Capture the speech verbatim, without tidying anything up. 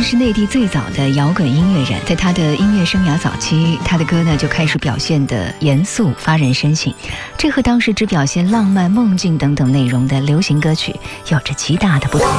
算是内地最早的摇滚音乐人，在他的音乐生涯早期，他的歌呢就开始表现得严肃发人深省，这和当时只表现浪漫梦境等等内容的流行歌曲有着极大的不同。